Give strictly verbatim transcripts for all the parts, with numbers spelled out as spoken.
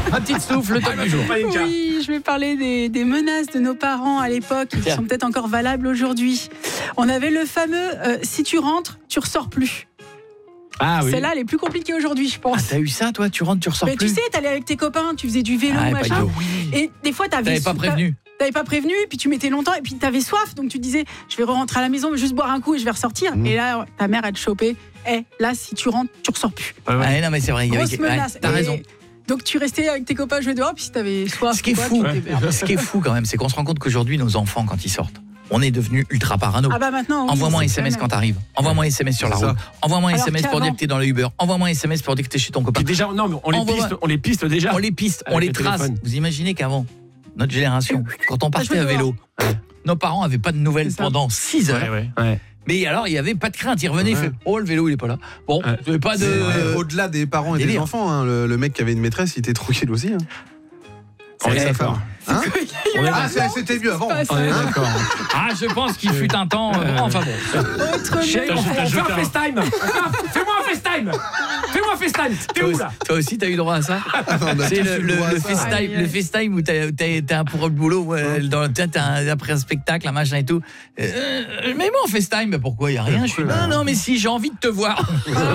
Un petit souffle, le top du jour. Oui, je vais parler des, des menaces de nos parents à l'époque qui Tiens. sont peut-être encore valables aujourd'hui. On avait le fameux euh, si tu rentres, tu ressors plus. Ah oui. Celle-là, elle est plus compliquée aujourd'hui, je pense. Ah, t'as eu ça, toi? Tu rentres, tu ressors Mais plus? tu sais, t'allais avec tes copains, tu faisais du vélo, Ah, pas machin. idiot. Et des fois, t'avais T'avais pas sou- prévenu. T'avais pas prévenu, et puis tu mettais longtemps, et puis t'avais soif, donc tu disais, je vais rentrer à la maison, juste boire un coup et je vais ressortir. Mmh. Et là, ta mère, elle te chopait. Eh, là, si tu rentres, tu ressors plus. Ah, ouais, non, mais c'est vrai. Il y avait... Grosse menace. ouais, t'as Et raison. Donc tu restais avec tes copains jouer dehors, puis si t'avais soif, Ce qui est ou quoi, fou, tu étais merde. ce qui est fou quand même, c'est qu'on se rend compte qu'aujourd'hui, nos enfants, quand ils sortent, on est devenus ultra parano. Ah bah maintenant, oui, Envoie-moi un c'est S M S quand quand t'arrives. Envoie-moi un S M S sur la C'est route. ça. Envoie-moi un Alors S M S pour qu'avant- dire que t'es dans le Uber. Envoie-moi un S M S pour dire que t'es chez ton copain. Puis déjà, non, mais on les Envoie- piste, on les piste déjà. On les piste, on Avec les le trace. téléphone. Vous imaginez qu'avant, notre génération, quand on partait jouait à vélo, nos parents avaient pas de nouvelles C'est ça. pendant six heures. Ouais, ouais, ouais. Mais alors, il y avait pas de crainte. Il revenait, il Ouais. fait oh, le vélo, il est pas là. Bon, Ouais. il y avait pas de. C'est, euh, au-delà des parents et des délire. enfants, hein, le, le mec qui avait une maîtresse, il était tranquille aussi. Hein. Avec C'est sa d'accord. femme. Hein On est Ah, c'est- c'était mieux avant. pas On est ça. d'accord. Ah, je pense qu'il fut un temps. euh, enfin bon. Autre Chef, menace. on fait t'as on fait jeté un un- FaceTime. Fais-moi un FaceTime. Fais-moi un FaceTime. T'es Toi où aussi, là? toi aussi, t'as eu droit à ça? On a C'est tous le, eu le, droit à le ça. FaceTime, Aïe, aïe. le FaceTime où t'as, t'as, t'as un pour le boulot, ouais, dans, t'as, t'as un, après un spectacle, un machin et tout. Euh, mais moi en FaceTime, mais pourquoi il y a rien? Je suis non, non, mais si j'ai envie de te voir.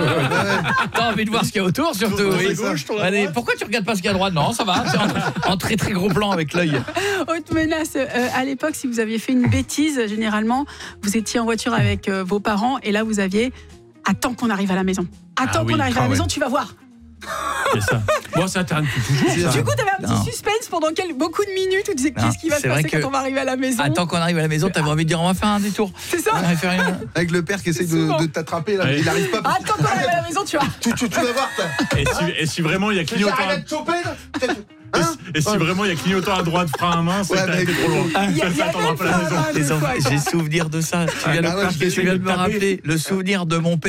T'as envie de voir ce qu'il y a autour, surtout. Tourne à oui. gauche, tourne à Allez, droite. pourquoi tu regardes pas ce qu'il y a à droite? Non, ça va. C'est en, en très très gros plan avec l'œil. Autre menace, euh, à l'époque, si vous aviez fait une bêtise, généralement, vous étiez en voiture avec euh, vos parents et là, vous aviez attends qu'on arrive à la maison. Attends Ah oui. qu'on arrive à Ah la ouais. maison, tu vas voir. C'est ça. Bon, ça t'arrête toujours. C'est ça. ça. Du coup, t'avais un petit Non. suspense pendant quel- beaucoup de minutes où tu disais Non, qu'est-ce qui va se c'est vrai passer que- quand on va arriver à la maison. Attends qu'on arrive à la maison, t'avais envie de dire on va faire un détour. C'est ça. On va faire une- Avec le père qui essaye Souvent. de, de t'attraper, là, Ouais. mais il arrive pas. parce que- Attends qu'on arrive à la maison, tu vois. Tu, tu, tu vas voir, toi. Et si, et si vraiment il y a clignotant, Arrête de te choper, là. Putain, tu- et Hein si- et si Ouais. vraiment il y a clignotant à droite, frein à main, c'est Ouais, que t'as mais- été trop loin. Il y a- Ça, il y ça a attendra même pas la pas maison. mal de Les enfants, fois, quoi. j'ai souvenir de ça. Tu viens, bah de, ouais, tu viens de me taper. rappeler le souvenir de mon père.